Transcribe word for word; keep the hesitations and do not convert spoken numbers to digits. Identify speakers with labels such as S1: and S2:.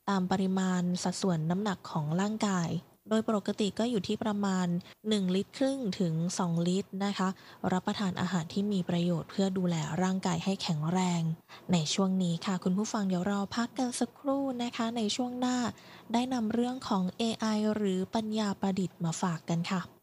S1: ตามปริมาณสัดส่วนน้ำหนักของร่างกายโดยปกติก็อยู่ที่ประมาณหนึ่งลิตรครึ่งถึงสองลิตรนะคะรับประทานอาหารที่มีประโยชน์เพื่อดูแลร่างกายให้แข็งแรงในช่วงนี้ค่ะคุณผู้ฟังเดี๋ยวเราพักกันสักครู่นะคะในช่วงหน้าได้นำเรื่องของ เอ ไอ หรือปัญญาประดิษฐ์มาฝากกันค่ะ